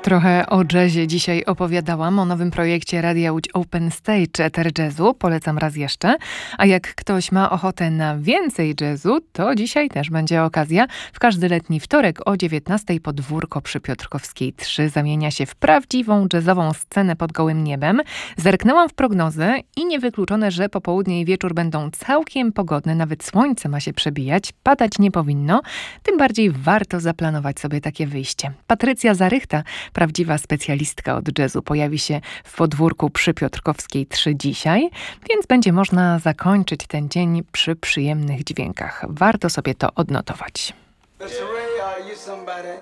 Trochę o jazzie dzisiaj opowiadałam, o nowym projekcie Radia Łódź Open Stage Eter Jazzu. Polecam raz jeszcze. A jak ktoś ma ochotę na więcej jazzu, to dzisiaj też będzie okazja. W każdy letni wtorek o 19:00 podwórko przy Piotrkowskiej 3 zamienia się w prawdziwą jazzową scenę pod gołym niebem. Zerknęłam w prognozę i niewykluczone, że popołudnie i wieczór będą całkiem pogodne. Nawet słońce ma się przebijać. Padać nie powinno. Tym bardziej warto zaplanować sobie takie wyjście. Patrycja Zarychta, prawdziwa specjalistka od jazzu, pojawi się w podwórku przy Piotrkowskiej 3 dzisiaj, więc będzie można zakończyć ten dzień przy przyjemnych dźwiękach. Warto sobie to odnotować. Mr. Ray, are you somebody?